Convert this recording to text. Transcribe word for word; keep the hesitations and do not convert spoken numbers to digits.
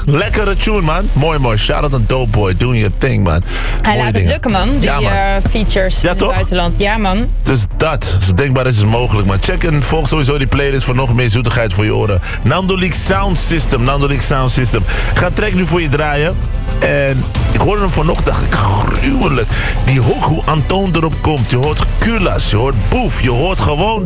Lekkere tune, man. Mooi, mooi. Shout-out aan Dope Boy. Doing your thing, man. Hij Mooie laat het dingen. lukken, man. Die Ja, man. eh, features Ja, in toch? het buitenland. Ja, man. Dus dat. Als het denkbaar is, is het mogelijk. Maar check en volg sowieso die playlist voor nog meer zoetigheid voor je oren. Nando League Sound System. Nando League Sound System. Ik ga een track nu voor je draaien. En ik hoorde hem vanochtend, dacht ik, gruwelijk. Die hoek, hoe Antoon erop komt. Je hoort Kulas, je hoort Boef, je hoort gewoon